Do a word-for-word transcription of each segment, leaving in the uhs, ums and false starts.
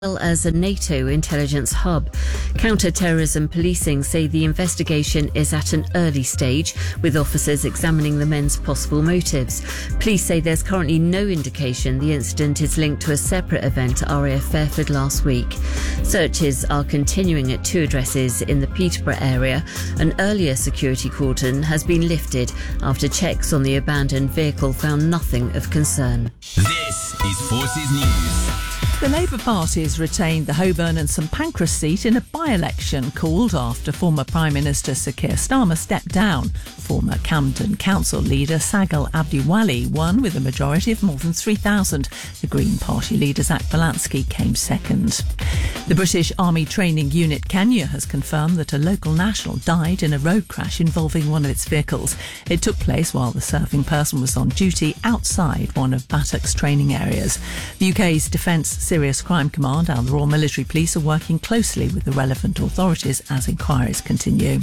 well as a NATO intelligence hub. Counter-terrorism policing say the investigation is at an early stage, with officers examining the men's possible motives. Police say there's currently no indication the incident is linked to a separate event at R A F Fairford last week. Searches are continuing at two addresses in the Peterborough area. An earlier security cordon has been lifted after checks on the abandoned vehicle found nothing of concern. This is Forces News. The Labour Party has retained the Holborn and St Pancras seat in a by-election called after former Prime Minister Sir Keir Starmer stepped down. Former Camden Council leader Sagal Abdiwali won with a majority of more than three thousand. The Green Party leader Zach Balansky came second. The British Army Training Unit Kenya has confirmed that a local national died in a road crash involving one of its vehicles. It took place while the serving person was on duty outside one of Battock's training areas. The U K's Defence Serious Crime Command and the Royal Military Police are working closely with the relevant authorities as inquiries continue.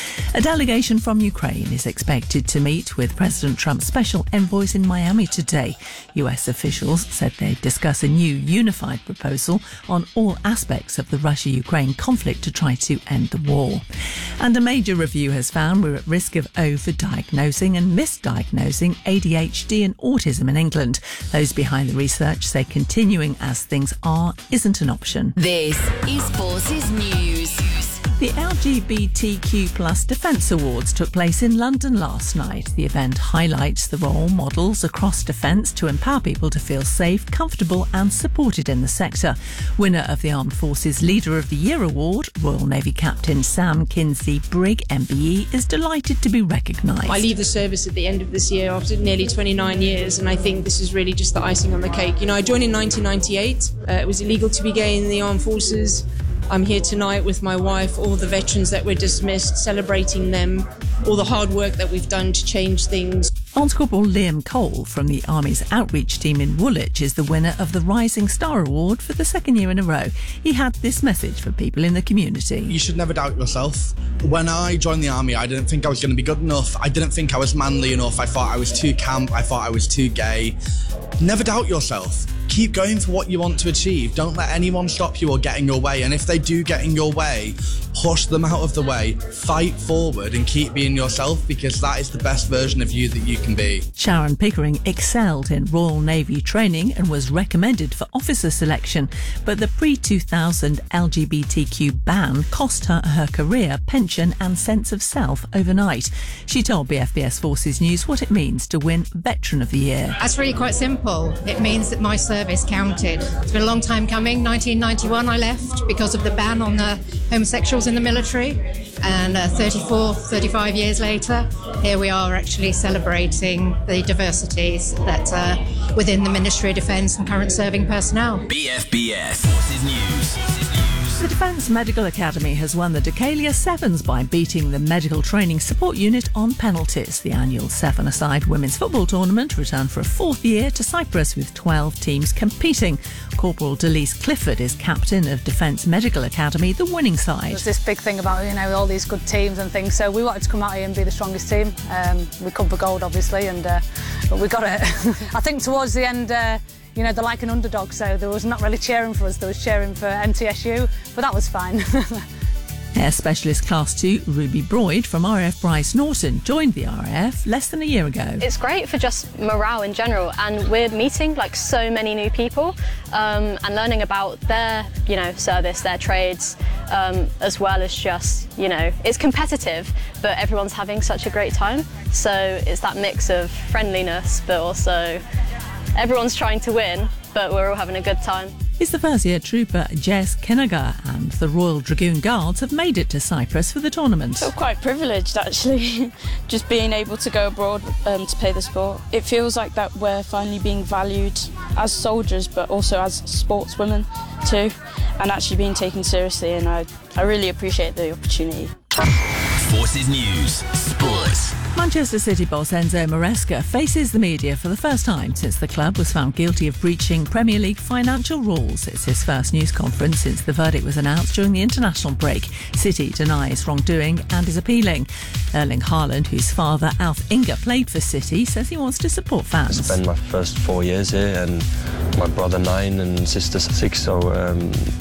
A delegation from Ukraine is expected to meet with President Trump's special envoys in Miami today. U S officials said they'd discuss a new unified proposal on all aspects of the Russia-Ukraine conflict to try to end the war. And a major review has found we're at risk of over-diagnosing and misdiagnosing A D H D and autism in England. Those behind the research say continuing as things are isn't an option. This is Forces News. The L G B T Q plus Defence Awards took place in London last night. The event highlights the role models across defence to empower people to feel safe, comfortable and supported in the sector. Winner of the Armed Forces Leader of the Year award, Royal Navy Captain Sam Kinsey Brigg M B E, is delighted to be recognised. I leave the service at the end of this year after nearly twenty-nine years, and I think this is really just the icing on the cake. You know, I joined in nineteen ninety-eight. Uh, it was illegal to be gay in the armed forces. I'm here tonight with my wife, all the veterans that were dismissed, celebrating them, all the hard work that we've done to change things. Lance Corporal Liam Cole from the Army's outreach team in Woolwich is the winner of the Rising Star Award for the second year in a row. He had this message for people in the community. You should never doubt yourself. When I joined the Army, I didn't think I was going to be good enough. I didn't think I was manly enough. I thought I was too camp. I thought I was too gay. Never doubt yourself. Keep going for what you want to achieve. Don't let anyone stop you or get in your way. And if they do get in your way, push them out of the way, fight forward and keep being yourself, because that is the best version of you that you can be. Sharon Pickering excelled in Royal Navy training and was recommended for officer selection, but the pre two thousand L G B T Q ban cost her her career, pension and sense of self overnight. She told B F B S Forces News what it means to win Veteran of the Year. That's really quite simple. It means that my service counted. It's been a long time coming. nineteen ninety-one I left because of the ban on uh, homosexuals in the military, and uh, thirty-four, thirty-five years later, here we are actually celebrating the diversities that are uh, within the Ministry of Defence and current serving personnel. B F B S Forces News. The Defence Medical Academy has won the Decalia Sevens by beating the Medical Training Support Unit on penalties. The annual seven-a-side women's football tournament returned for a fourth year to Cyprus with twelve teams competing. Corporal Delise Clifford is captain of Defence Medical Academy, the winning side. There's this big thing about, you know, all these good teams and things, so we wanted to come out here and be the strongest team. Um, we come for gold, obviously, and uh, but we got it. I think towards the end, uh, you know, they're like an underdog, so there was not really cheering for us, there was cheering for M T S U, but that was fine. Air Specialist Class two Ruby Broyd from R A F Bryce Norton joined the R A F less than a year ago. It's great for just morale in general, and we're meeting like so many new people um, and learning about their, you know, service, their trades, um, as well as just, you know, it's competitive, but everyone's having such a great time. So it's that mix of friendliness, but also everyone's trying to win, but we're all having a good time. It's the first year trooper Jess Kennagar and the Royal Dragoon Guards have made it to Cyprus for the tournament. I feel quite privileged, actually, just being able to go abroad um, to play the sport. It feels like that we're finally being valued as soldiers, but also as sportswomen too, and actually being taken seriously, and I, I really appreciate the opportunity. Forces News. Sport. Manchester City boss Enzo Maresca faces the media for the first time since the club was found guilty of breaching Premier League financial rules. It's his first news conference since the verdict was announced during the international break. City denies wrongdoing and is appealing. Erling Haaland, whose father Alf Inge played for City, says he wants to support fans. I spent my first four years here and my brother nine and sister six, so um,